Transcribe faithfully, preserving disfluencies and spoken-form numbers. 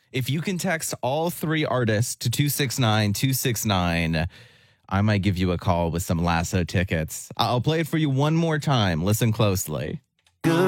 If you can text all three artists to two six nine two six nine, I might give you a call with some Lasso tickets. I'll play it for you one more time. Listen closely.